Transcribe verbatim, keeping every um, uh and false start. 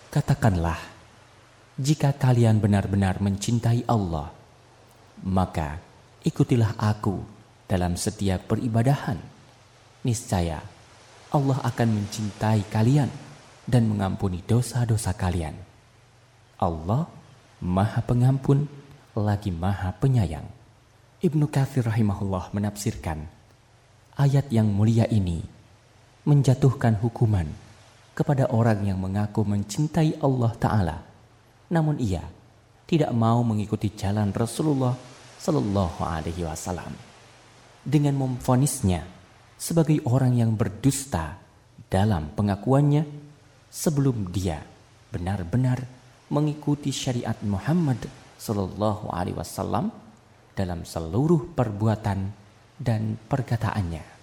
Katakanlah, jika kalian benar-benar mencintai Allah, maka ikutilah aku dalam setiap peribadahan. Niscaya Allah akan mencintai kalian dan mengampuni dosa-dosa kalian. Allah Maha Pengampun lagi Maha Penyayang. Ibnu Katsir rahimahullah menafsirkan ayat yang mulia ini menjatuhkan hukuman kepada orang yang mengaku mencintai Allah Ta'ala, namun ia tidak mau mengikuti jalan Rasulullah Sallallahu Alaihi Wasallam, dengan memvonisnya sebagai orang yang berdusta dalam pengakuannya sebelum dia benar-benar mengikuti syariat Muhammad Sallallahu Alaihi Wasallam dalam seluruh perbuatan dan perkataannya.